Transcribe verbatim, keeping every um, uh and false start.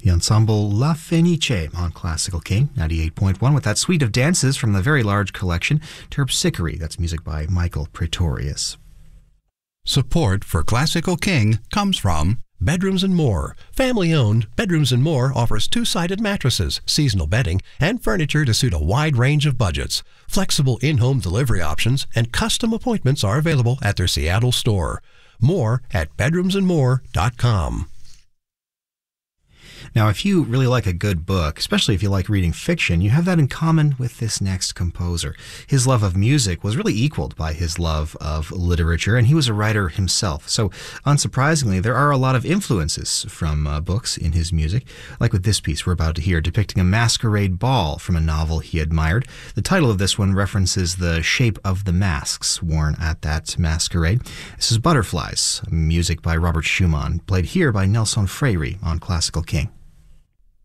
The ensemble La Fenice on Classical King ninety-eight point one with that suite of dances from the very large collection Terpsichore. That's music by Michael Praetorius. Support for Classical King comes from Bedrooms and More. Family-owned, Bedrooms and More offers two-sided mattresses, seasonal bedding, and furniture to suit a wide range of budgets. Flexible in-home delivery options and custom appointments are available at their Seattle store. More at bedrooms and more dot com. Now, if you really like a good book, especially if you like reading fiction, you have that in common with this next composer. His love of music was really equaled by his love of literature, and he was a writer himself. So, unsurprisingly, there are a lot of influences from uh, books in his music, like with this piece we're about to hear, depicting a masquerade ball from a novel he admired. The title of this one references the shape of the masks worn at that masquerade. This is Butterflies, music by Robert Schumann, played here by Nelson Freire on Classical King.